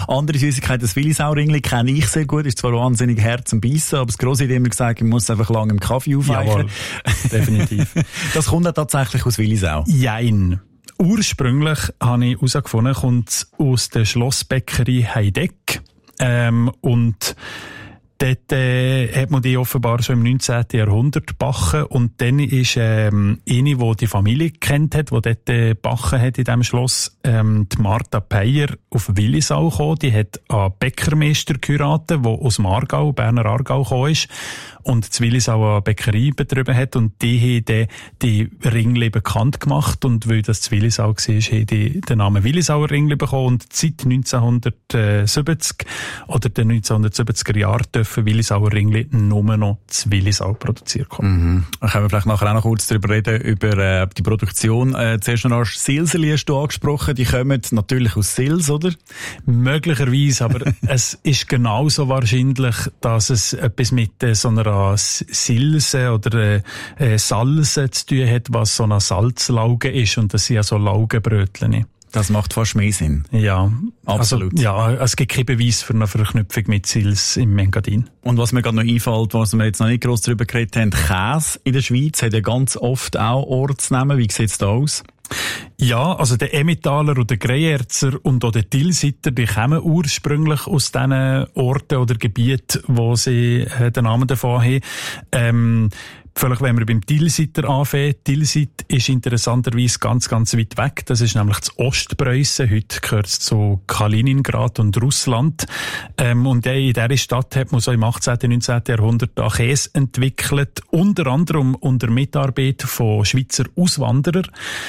Andere Süßigkeiten, das Willisau-Ringli kenne ich sehr gut, ist zwar wahnsinnig hart zum Beißen, aber das Grosse hat immer gesagt, man muss einfach lange im Kaffee aufweichen. Jawohl, definitiv. Das kommt ja tatsächlich aus Willisau? Jein. Ursprünglich habe ich herausgefunden, kommt es aus der Schlossbäckerei Heideck. Und dort hat man die offenbar schon im 19. Jahrhundert gebacken. Und dann ist eine, die die Familie kennt hat, die dort gebacken hat in diesem Schloss, die Martha Peyer auf Willisau gekommen. Die hat einen Bäckermeister geheiratet, der aus dem Aargau, Berner Aargau gekommen ist. Und zu Willisau eine Bäckerei betrieben hat. Und die haben dann die Ringli bekannt gemacht. Und weil das zu Willisau war, haben die den Namen Willisauer Ringli bekommen. Und seit 1970 oder den 1970er Jahren dürfen Willisauer Ringli nur noch zu Willisau produziert kommen. Dann können wir vielleicht nachher auch noch kurz darüber reden, über die Produktion. Zuerst noch Silserli hast du angesprochen. Die kommen natürlich aus Sils, oder? Möglicherweise, aber es ist genauso wahrscheinlich, dass es etwas mit so einer Silse oder Salse zu tun hat, was so eine Salzlauge ist. Und das sind ja so Laugenbrötchen. Das macht fast mehr Sinn. Ja, absolut. Also, ja, es gibt keinen Beweis für eine Verknüpfung mit Sils im Engadin. Und was mir gerade noch einfällt, was wir jetzt noch nicht gross darüber geredet haben, Käse in der Schweiz hat ja ganz oft auch Ortsnamen. Wie sieht es da aus? Ja, also der Emmentaler und der Greyerzer und auch der Tilsiter, die kommen ursprünglich aus diesen Orten oder Gebieten, wo sie den Namen davon haben. Vielleicht, wenn wir beim Tilsiter anfangen. Tilsit ist interessanterweise ganz, ganz weit weg. Das ist nämlich das Ostpreußen. Heute gehört es zu Kaliningrad und Russland. Und in dieser Stadt hat man so im 18. und 19. Jahrhundert Käse entwickelt. Unter anderem unter Mitarbeit von Schweizer Auswanderern.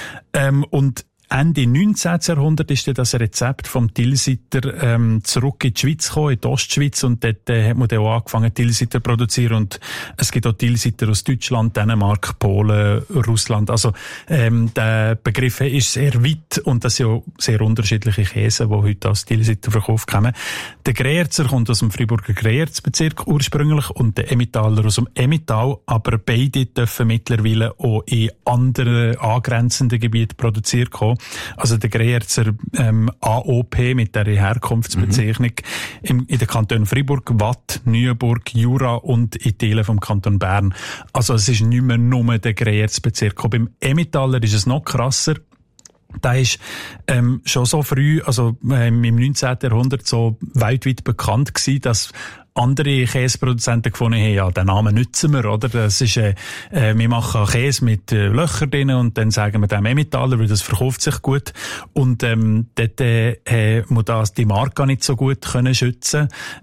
Und Ende 19. Jahrhundert ist dann das Rezept vom Tilsiter zurück in die Schweiz gekommen, in die Ostschweiz, und dort hat man dann auch angefangen, Tilsiter zu produzieren, und es gibt auch Tilsiter aus Deutschland, Dänemark, Polen, Russland. Also der Begriff ist sehr weit, und das sind auch sehr unterschiedliche Käse, die heute als Tilsiter verkauft kommen. Der Greyerzer kommt aus dem Freiburger Greyerz-Bezirk ursprünglich und der Emmentaler aus dem Emmental, aber beide dürfen mittlerweile auch in anderen angrenzenden Gebieten produziert kommen. Also der Greyerzer AOP mit der Herkunftsbezeichnung in den Kantonen Freiburg, Waadt, Neuenburg, Jura und in Teilen vom Kanton Bern. Also es ist nicht mehr nur der Greyerz-Bezirk. Beim Emmentaler ist es noch krasser. Da ist schon so früh, also im 19. Jahrhundert so weltweit bekannt gewesen, dass andere Käseproduzenten gefunden haben, ja, den Namen nutzen wir, oder? Das ist, wir machen Käse mit Löchern drin und dann sagen wir dem Emmentaler, weil das verkauft sich gut. Und dort muss das die Marke nicht so gut können schützen,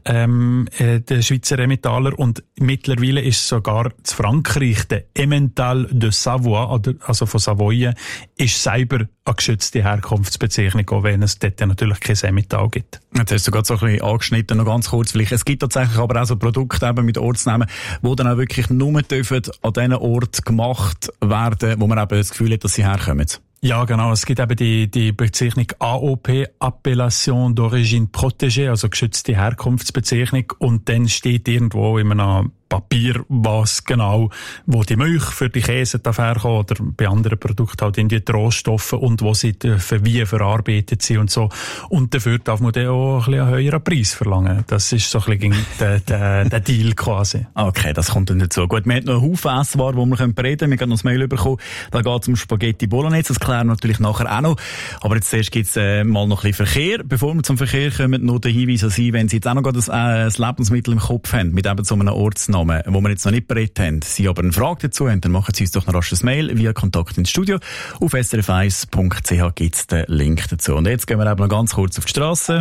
der Schweizer Emmentaler. Und mittlerweile ist sogar in Frankreich der Emmental de Savoie, also von Savoyen, ist selber eine geschützte Herkunftsbezeichnung, auch wenn es dort natürlich kein Emmental gibt. Jetzt hast du gerade so ein bisschen angeschnitten, noch ganz kurz vielleicht. Es gibt tatsächlich aber auch so Produkte eben mit Ortsnamen, die dann auch wirklich nur dürfen an diesen Ort gemacht werden, wo man eben das Gefühl hat, dass sie herkommen. Ja, genau. Es gibt eben die Bezeichnung AOP, Appellation d'origine protégée, also geschützte Herkunftsbezeichnung. Und dann steht irgendwo in einem Papier, was genau, wo die Milch für die Käse herkommen oder bei anderen Produkten halt in die Rohstoffe und wo sie dürfen wie verarbeitet sind und so. Und dafür darf man dann auch ein bisschen einen höheren Preis verlangen. Das ist so ein bisschen der Deal quasi. Okay, das kommt dann dazu. Gut, wir haben noch einen Haufen Esswaren, wo wir reden können. Wir haben noch ein Mail bekommen. Da geht es um Spaghetti Bolognese. Das klären wir natürlich nachher auch noch. Aber jetzt zuerst gibt es mal noch ein bisschen Verkehr. Bevor wir zum Verkehr kommen, noch der Hinweis an Sie, wenn Sie jetzt auch noch das Lebensmittel im Kopf haben, mit eben so einem Ortsnamen, wo wir jetzt noch nicht bereit haben, Sie aber eine Frage dazu haben, dann machen Sie uns doch noch rasch ein Mail via Kontakt ins Studio. Auf srf1.ch gibt es den Link dazu. Und jetzt gehen wir eben noch ganz kurz auf die Strasse.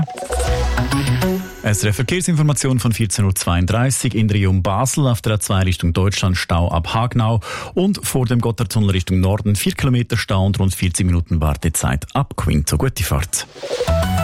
SRF Verkehrsinformation von 14.32 Uhr in der Region Basel, auf der A2 Richtung Deutschland Stau ab Hagnau und vor dem Gotthardtunnel Richtung Norden 4 Kilometer Stau und rund 40 Minuten Wartezeit ab Quinto. Gute Fahrt.